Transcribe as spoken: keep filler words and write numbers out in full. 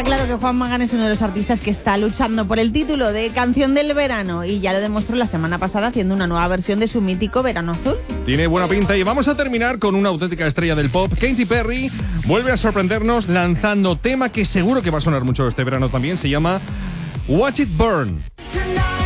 Está claro que Juan Magán es uno de los artistas que está luchando por el título de Canción del Verano y ya lo demostró la semana pasada haciendo una nueva versión de su mítico Verano Azul. Tiene buena pinta y vamos a terminar con una auténtica estrella del pop. Katy Perry vuelve a sorprendernos lanzando tema que seguro que va a sonar mucho este verano también. Se llama Watch It Burn.